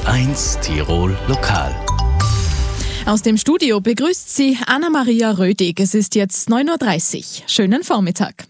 U1 Tirol Lokal. Aus dem Studio begrüßt Sie Anna-Maria Rödig. Es ist jetzt 9.30 Uhr. Schönen Vormittag.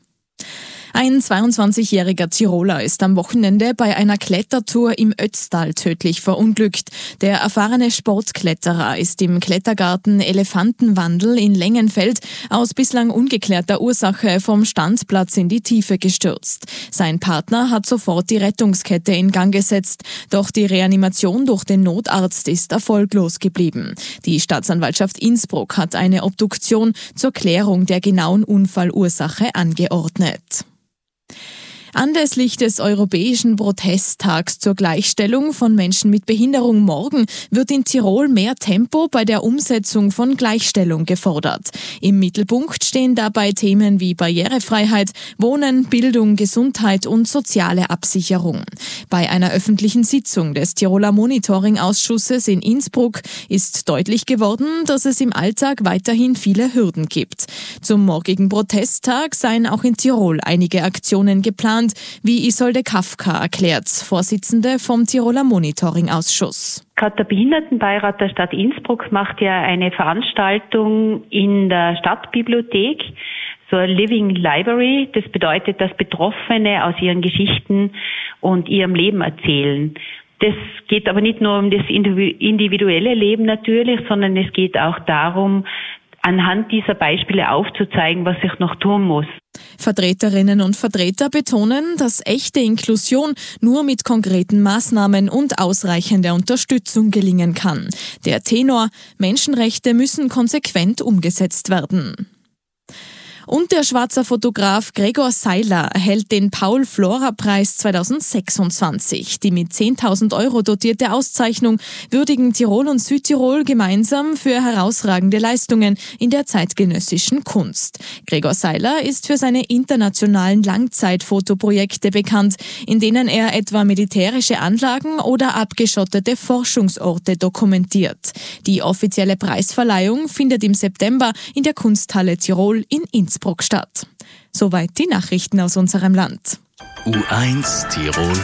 Ein 22-jähriger Tiroler ist am Wochenende bei einer Klettertour im Ötztal tödlich verunglückt. Der erfahrene Sportkletterer ist im Klettergarten Elefantenwandel in Lengenfeld aus bislang ungeklärter Ursache vom Standplatz in die Tiefe gestürzt. Sein Partner hat sofort die Rettungskette in Gang gesetzt, doch die Reanimation durch den Notarzt ist erfolglos geblieben. Die Staatsanwaltschaft Innsbruck hat eine Obduktion zur Klärung der genauen Unfallursache angeordnet. Anlässlich des Europäischen Protesttags zur Gleichstellung von Menschen mit Behinderung morgen wird in Tirol mehr Tempo bei der Umsetzung von Gleichstellung gefordert. Im Mittelpunkt stehen dabei Themen wie Barrierefreiheit, Wohnen, Bildung, Gesundheit und soziale Absicherung. Bei einer öffentlichen Sitzung des Tiroler Monitoring-Ausschusses in Innsbruck ist deutlich geworden, dass es im Alltag weiterhin viele Hürden gibt. Zum morgigen Protesttag seien auch in Tirol einige Aktionen geplant, wie Isolde Kafka erklärt, Vorsitzende vom Tiroler Monitoring-Ausschuss. Gerade der Behindertenbeirat der Stadt Innsbruck macht ja eine Veranstaltung in der Stadtbibliothek, so eine Living Library. Das bedeutet, dass Betroffene aus ihren Geschichten und ihrem Leben erzählen. Das geht aber nicht nur um das individuelle Leben natürlich, sondern es geht auch darum, anhand dieser Beispiele aufzuzeigen, was sich noch tun muss. Vertreterinnen und Vertreter betonen, dass echte Inklusion nur mit konkreten Maßnahmen und ausreichender Unterstützung gelingen kann. Der Tenor: Menschenrechte müssen konsequent umgesetzt werden. Und der Schwarzer Fotograf Gregor Seiler erhält den Paul-Flora-Preis 2026. Die mit 10.000 € dotierte Auszeichnung würdigen Tirol und Südtirol gemeinsam für herausragende Leistungen in der zeitgenössischen Kunst. Gregor Seiler ist für seine internationalen Langzeitfotoprojekte bekannt, in denen er etwa militärische Anlagen oder abgeschottete Forschungsorte dokumentiert. Die offizielle Preisverleihung findet im September in der Kunsthalle Tirol in Innsbruck statt. Soweit die Nachrichten aus unserem Land. U1 Tirol